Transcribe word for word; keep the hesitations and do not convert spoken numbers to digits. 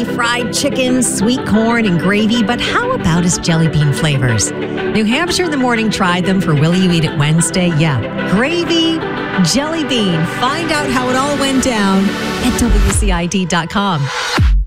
turkey, fried chicken, sweet corn, and gravy. But how about his jelly bean flavors? New Hampshire in the Morning tried them for Will You Eat It Wednesday? Yeah. Gravy, jelly bean. Find out how it all went down at W C I D dot com.